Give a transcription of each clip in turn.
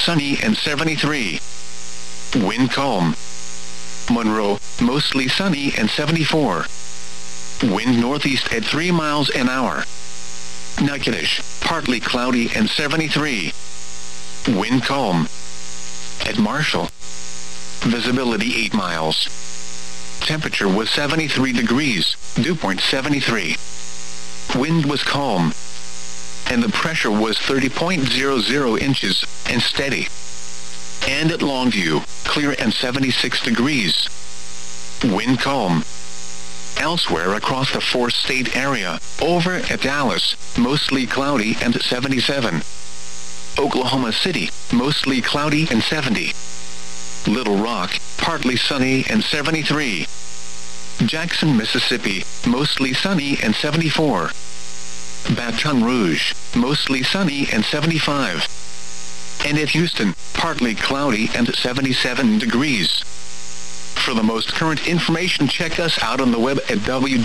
sunny and 73. Wind calm. Monroe, mostly sunny and 74. Wind northeast at 3 miles an hour. Natchitoches, partly cloudy and 73. Wind calm. At Marshall, visibility 8 miles. Temperature was 73 degrees, dew point 73. Wind was calm, and the pressure was 30.00 inches, and steady. And at Longview, clear and 76 degrees. Wind calm. Elsewhere across the 4-state area, over at Dallas, mostly cloudy and 77. Oklahoma City, mostly cloudy and 70. Little Rock, partly sunny and 73. Jackson, Mississippi, mostly sunny and 74. Baton Rouge, mostly sunny and 75. And at Houston, partly cloudy and 77 degrees. For the most current information, check us out on the web at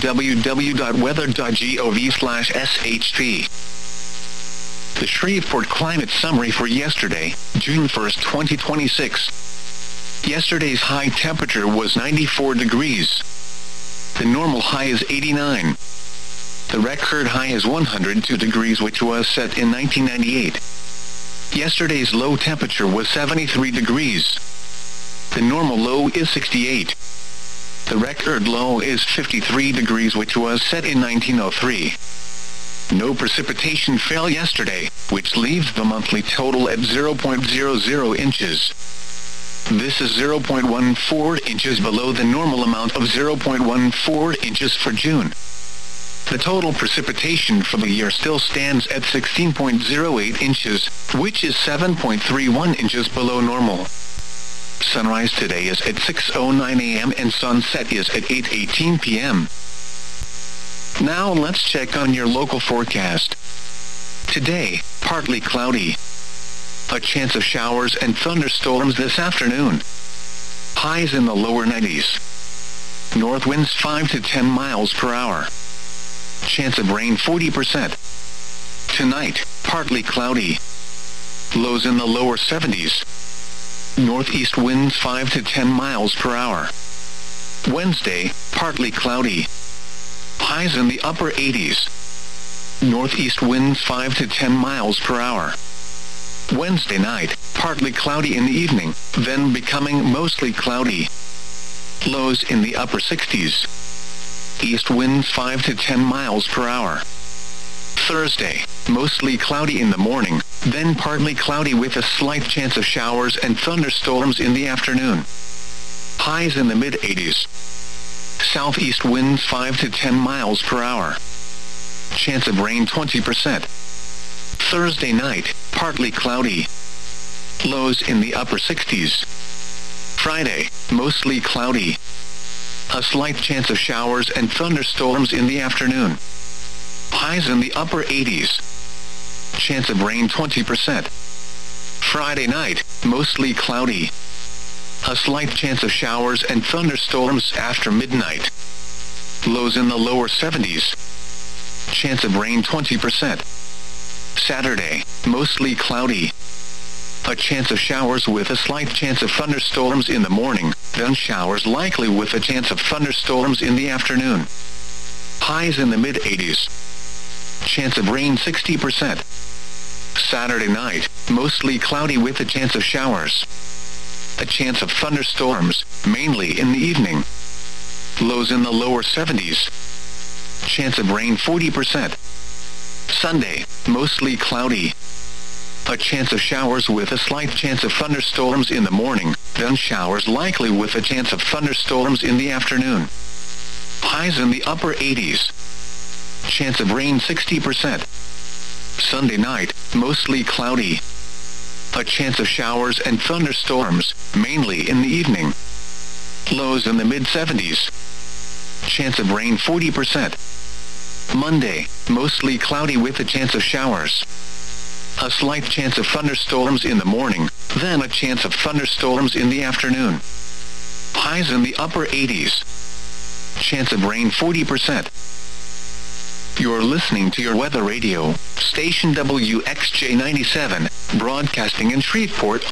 www.weather.gov/shp. The Shreveport Climate Summary for yesterday, June 1st, 2026. Yesterday's high temperature was 94 degrees. The normal high is 89. The record high is 102 degrees, which was set in 1998. Yesterday's low temperature was 73 degrees. The normal low is 68. The record low is 53 degrees, which was set in 1903. No precipitation fell yesterday, which leaves the monthly total at 0.00 inches. This is 0.14 inches below the normal amount of 0.14 inches for June. The total precipitation for the year still stands at 16.08 inches, which is 7.31 inches below normal. Sunrise today is at 6:09 a.m. and sunset is at 8:18 p.m. Now let's check on your local forecast. Today, partly cloudy. A chance of showers and thunderstorms this afternoon. Highs in the lower 90s. North winds 5 to 10 miles per hour. Chance of rain 40%. Tonight, partly cloudy. Lows in the lower 70s. Northeast winds 5 to 10 miles per hour. Wednesday, partly cloudy. Highs in the upper 80s. Northeast winds 5 to 10 miles per hour. Wednesday night, partly cloudy in the evening, then becoming mostly cloudy. Lows in the upper 60s. East winds 5 to 10 miles per hour. Thursday, mostly cloudy in the morning, then partly cloudy with a slight chance of showers and thunderstorms in the afternoon. Highs in the mid-80s. Southeast winds 5 to 10 miles per hour. Chance of rain 20%. Thursday night, partly cloudy. Lows in the upper 60s. Friday, mostly cloudy. A slight chance of showers and thunderstorms in the afternoon. Highs in the upper 80s. Chance of rain 20%. Friday night, mostly cloudy. A slight chance of showers and thunderstorms after midnight. Lows in the lower 70s. Chance of rain 20%. Saturday, mostly cloudy. A chance of showers with a slight chance of thunderstorms in the morning, then showers likely with a chance of thunderstorms in the afternoon. Highs in the mid-80s. Chance of rain 60%. Saturday night, mostly cloudy with a chance of showers. A chance of thunderstorms, mainly in the evening. Lows in the lower 70s. Chance of rain 40%. Sunday, mostly cloudy. A chance of showers with a slight chance of thunderstorms in the morning, then showers likely with a chance of thunderstorms in the afternoon. Highs in the upper 80s. Chance of rain 60%. Sunday night, mostly cloudy. A chance of showers and thunderstorms, mainly in the evening. Lows in the mid-70s. Chance of rain 40%. Monday, mostly cloudy with a chance of showers. A slight chance of thunderstorms in the morning, then a chance of thunderstorms in the afternoon. Highs in the upper 80s. Chance of rain 40%. You're listening to your weather radio, station WXJ 97, broadcasting in Shreveport,